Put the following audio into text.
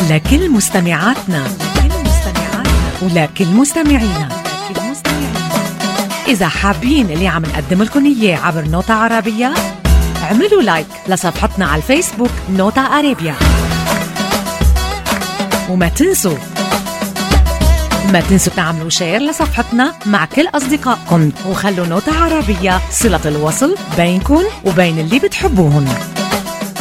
لكل مستمعاتنا ولكل مستمعينا. إذا حابين اللي عم نقدم لكم إياه عبر نوتة عربية، اعملوا لايك لصفحتنا على الفيسبوك نوتة عربية. وما تنسوا تعملوا شير لصفحتنا مع كل أصدقائكم، وخلوا نوتة عربية صلة الوصل بينكم وبين اللي بتحبوهن.